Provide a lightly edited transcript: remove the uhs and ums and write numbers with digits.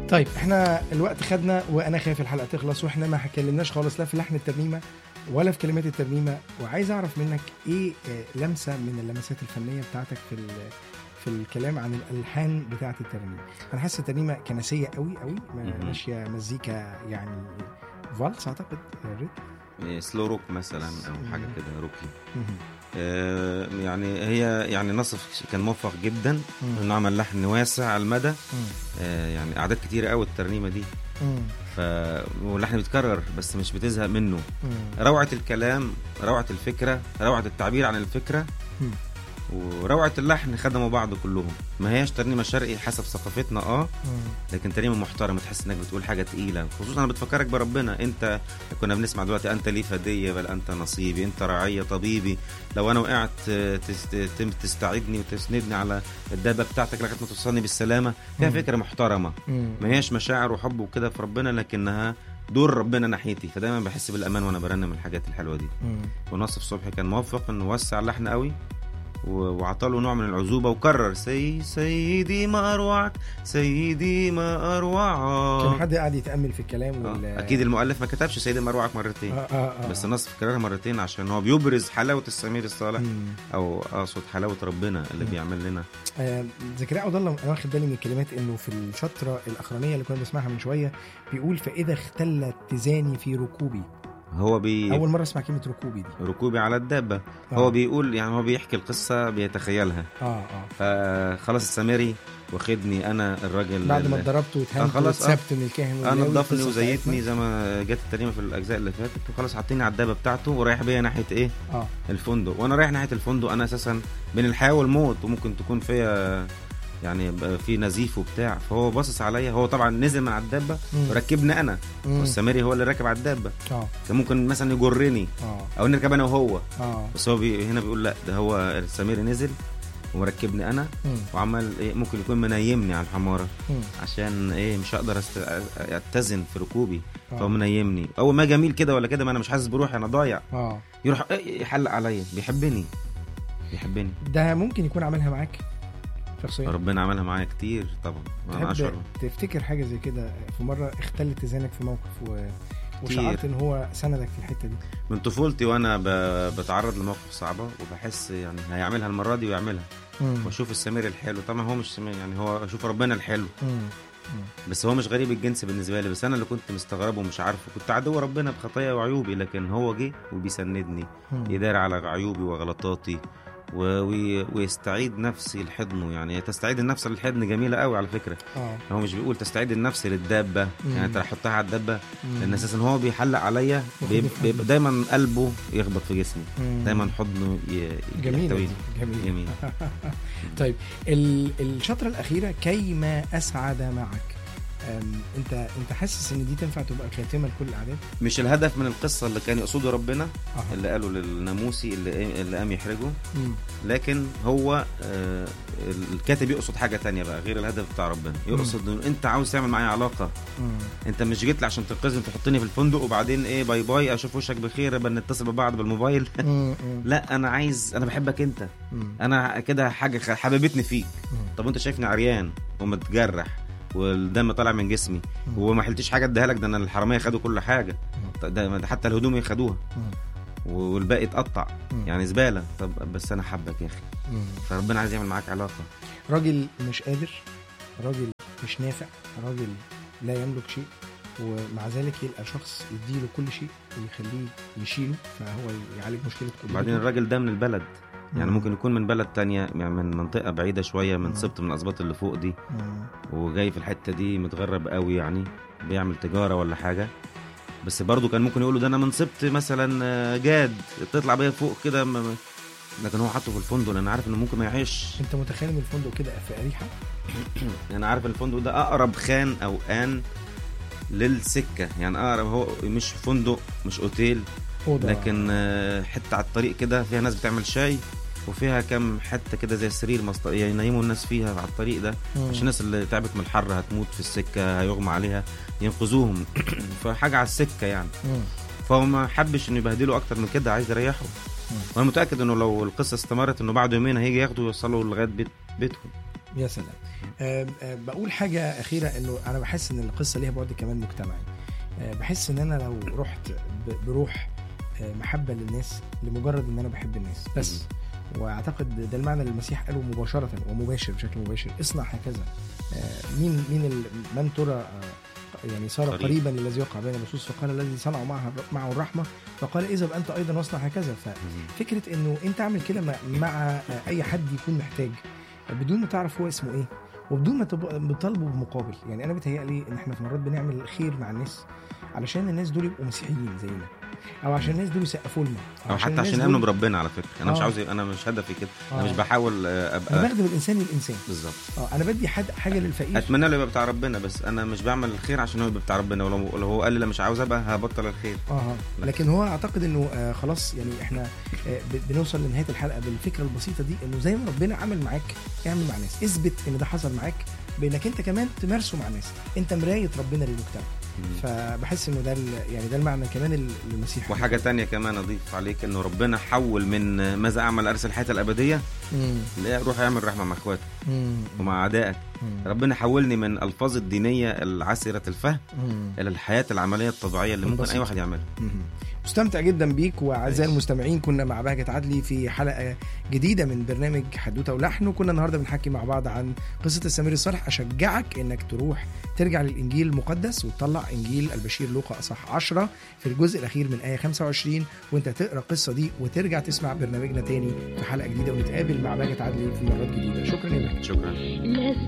طيب احنا الوقت خدنا وانا خايف الحلقه تخلص واحنا ما اتكلمناش خالص لا في لحن الترنيمه ولا في كلمات الترنيمه، وعايز اعرف منك ايه لمسه من اللمسات الفنيه بتاعتك في الكلام عن الالحان بتاعه الترنيمه. انا حاسس الترنيمه كنسيه قوي قوي، ماشيه مزيكا يعني فالس اعتقد سلو روك مثلا او حاجه كده روكي. يعني هي يعني نصف كان موفق جدا انه عمل لحن واسع على المدى. يعني اعداد كتيره قوي الترنيمه دي. واللحن بيتكرر بس مش بتزهق منه. روعه الكلام، روعه الفكره، روعه التعبير عن الفكره، وروعه اللحن خدموا بعض كلهم. ما هياش ترنيمه شرقي حسب ثقافتنا لكن ترنيمه محترمه، تحس انك بتقول حاجه تقيله، خصوصا انا بتفكرك بربنا. انت كنا بنسمع دلوقتي انت لي فديه بل انت نصيبي، انت رعيه طبيبي، لو انا وقعت تستعيدني وتسندني على الدابه بتاعتك لغايه ما توصلني بالسلامه. فيها فكره محترمه، ما هياش مشاعر وحب وكده في ربنا، لكنها دور ربنا ناحيتي. فدايما بحس بالامان وانا برنم الحاجات الحلوه دي. ونصف صبحي كان موفق انه وسع اللحن قوي وعطاله نوع من العزوبة وكرر سيدي ما أروعك، سيدي ما أروعك. كان حد قاعد يتأمل في الكلام أكيد المؤلف ما كتبش سيدي ما أروعك مرتين. بس نصف كررها مرتين عشان هو بيبرز حلاوة السمير الصالح، أو أقصد حلاوة ربنا اللي بيعمل لنا. زكريا عبد الله أنا واخد بالي من الكلمات إنه في الشطرة الأخرانية اللي كنا بنسمعها من شوية بيقول فإذا اختلت اتزاني في ركوبي. هو أول مرة أسمع كلمة ركوبي دي. ركوبي على الدابة. هو بيقول يعني هو بيحكي القصة بيتخيلها. فخلاص السامري واخدني أنا الراجل بعد ما اتضربته واتهمت واتسبت من الكاهن أنا نضفني وزيتني زي ما جت الترنيمة في الأجزاء اللي فاتت، وخلاص حطيني على الدابة بتاعته ورايح بيا ناحية إيه الفندق. وأنا رايح ناحية الفندق أنا أساسا بين الحياة والموت، وممكن تكون فيها يعني في نزيف وبتاع. فهو باصص عليا، هو طبعا نزل من على الدابه وركبني انا، والسامري هو اللي راكب على الدابه. كان ممكن مثلا يجرني او نركب انا وهو. بس هو هنا بيقول لا، ده هو السامري نزل ومركبني انا وعمل إيه، ممكن يكون منيمني على الحماره عشان ايه مش هقدر اتزن في ركوبي. فهو منيمني اول ما جميل كده ولا كده، ما انا مش حاسس بروحي، انا ضايع. يروح يحلق عليا، بيحبني. ده ممكن يكون عملها معاك شخصيا؟ ربنا عملها معايا كتير طبعا. انا اشعر تفتكر حاجه زي كده في مره اختل اتزانك في موقف وشعرت ان هو سندك في الحته دي؟ من طفولتي وانا بتعرض لمواقف صعبه وبحس يعني هيعملها المره دي ويعملها. واشوف السمير الحلو، طبعا هو مش سمير يعني، هو اشوف ربنا الحلو. بس هو مش غريب الجنس بالنسبه لي، بس انا اللي كنت مستغربه ومش عارفه، كنت عدو ربنا بخطايا وعيوبي، لكن هو جه وبيسندني يدار على عيوبي وغلطاتي ويستعيد نفسي لحضنه. يعني تستعيد النفس للحضن جميله قوي على فكره. هو مش بيقول تستعيد النفس للدابه، يعني انت حطها على الدابه، لان اساسا هو بيحلق عليا، بيبقى دايما قلبه يخبط في جسمي، دايما حضنه جميل. طيب الشطره الاخيره كيما اسعد معك، انت حاسس ان دي تنفع تبقى خاتمه لكل الاعداد؟ مش الهدف من القصه اللي كان يقصده ربنا اللي قالوا للناموسي اللي قام يحرجه، لكن هو الكاتب يقصد حاجه تانية بقى غير الهدف بتاع ربنا. يقصد انه انت عاوز تعمل معايا علاقه، انت مش جيت لي عشان تنقذني تحطني في الفندق وبعدين ايه باي باي اشوف وشك بخير بنتصل ببعض بالموبايل. لا انا بحبك انت، انا كده حاجه حبيبتني فيك. طب انت شايفني عريان ومتجرح والدم طالع من جسمي وما حلتش حاجه اديها لك، ده انا الحراميه خدوا كل حاجه، ده حتى الهدوم ياخدوها والباقي اتقطع، يعني زباله. طب بس انا حبك يا اخي. فربنا عايز يعمل معاك علاقه. راجل مش قادر، راجل مش نافع، راجل لا يملك شيء، ومع ذلك يلقى شخص يديله كل شيء ويخليه يشيله، فهو يعالج مشكله كل. بعدين الراجل ده من البلد، يعني ممكن يكون من بلد تانية، يعني من منطقة بعيدة شوية، من سبط من الأسباط اللي فوق دي، وجاي في الحتة دي متغرب قوي، يعني بيعمل تجارة ولا حاجة. بس برضو كان ممكن يقولوا ده أنا من سبط مثلا جاد تطلع بيا فوق كده، لكن هو حطه في الفندق لأن عارف إنه ممكن ما يعيش. أنت متخيل إن الفندق كده في أريحة؟ أنا عارف الفندق ده أقرب خان أو آن للسكة، يعني أقرب، هو مش فندق مش أوتيل، لكن حتة على الطريق كده فيها ناس بتعمل شاي، وفيها كم حتة كده زي سرير يعني ينيموا الناس فيها على الطريق ده، عشان الناس اللي تعبت من الحر هتموت في السكة هيغمى عليها ينقذوهم. فحاجة على السكة يعني. فهو ما حبش انه يبهدلوا اكتر من كده، عايز يريحه. وانا متأكد انه لو القصة استمرت انه بعد يومين هيجي ياخدوا ويوصلوا لغاية بيتهم. يا سلام. بقول حاجة أخيرة، إنه أنا بحس إن القصة ليها بعد كمان مجتمعي. بحس إن أنا لو رحت بروح محبة للناس لمجرد إن أنا بحب الناس بس، وأعتقد ده المعنى اللي المسيح قاله مباشرة ومباشر بشكل مباشر، اصنع هكذا. من ترى يعني صار قريبا للذي يقع بين اللصوص، فقال الذي صنعوا معه الرحمة فقال إذا أنت أيضا واصنع هكذا. ففكرة إنه أنت عمل كده مع أي حد يكون محتاج بدون ما تعرف هو اسمه إيه، وبدون ما تطالبه بمقابل. يعني أنا بتهيألي إن إحنا في مرات بنعمل الخير مع الناس علشان الناس دول يبقوا مسيحيين زينا، او عشان الناس دول يسقفوا لنا، او حتى عشان يامنوا بربنا. على فكره انا مش عاوز، انا مش هدفي كده. انا مش بحاول ابقى، انا بخدم الانسان للانسان بالظبط. انا بدي حاجه للفقير، اتمنى له يبقى بتاع ربنا، بس انا مش بعمل الخير عشان هو يبقى بتاع ربنا. ولو هو قال لي لا مش عاوز ابقى، هبطل الخير. لكن هو اعتقد انه خلاص يعني احنا بنوصل لنهايه الحلقه بالفكره البسيطه دي، انه زي ما ربنا عمل معاك اعمل مع الناس. اثبت ان ده حصل معاك بانك انت كمان تمارسه مع الناس. انت مرايه ربنا للمجتمع. فبحس انه ده يعني ده المعنى كمان المسيح. وحاجه تانية كمان اضيف عليك، انه ربنا حول من ماذا اعمل ارسل الحياه الابديه، لا روح اعمل رحمه مع اخواتك ومع اعدائك. ربنا حولني من الفاظ الدينيه العسره الفهم الى الحياه العمليه الطبيعيه اللي ممكن اي واحد يعملها. مستمتع جدا بيك. واعزائي المستمعين، كنا مع بهجت عدلي في حلقه جديده من برنامج حدوته ولحن، وكنا النهارده بنحكي مع بعض عن قصه السامري الصالح. اشجعك انك تروح ترجع للانجيل المقدس وتطلع انجيل البشير لوقا اصح 10 في الجزء الاخير من ايه 25، وانت تقرا القصه دي وترجع تسمع برنامجنا تاني في حلقه جديده، ونتقابل مع بهجت عدلي في مرات جديده. شكرا يا بهجت. شكرا.